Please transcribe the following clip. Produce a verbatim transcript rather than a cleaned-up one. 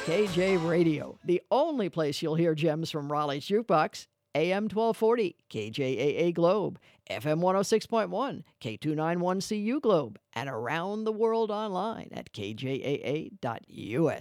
K J Radio, the only place you'll hear gems from Raleigh's Jukebox. A M twelve forty, K J A A Globe, F M one oh six point one, K two ninety-one C U Globe, and around the world online at K J A A dot U S.